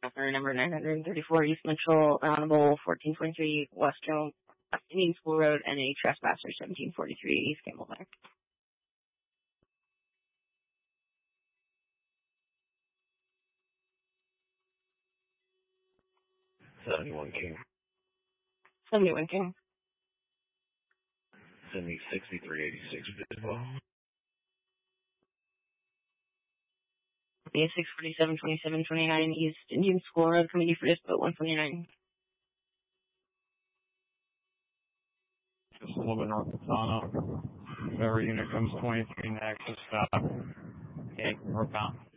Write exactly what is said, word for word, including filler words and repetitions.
trespasser number nine hundred thirty-four East Mitchell, Roundable fourteen twenty-three West Jones, Indian School Road, and a trespasser seventeen forty-three East Camelback. seventy-one King. seventy-one King. Send me sixty-three eighty-six Bidwell. Yeah, six forty-seven twenty-seven twenty-nine East Indian School Road, Committee for Dispute one twenty-nine. Just a little bit north of Tono. Whatever unit comes twenty-three next, just stop. Okay, northbound.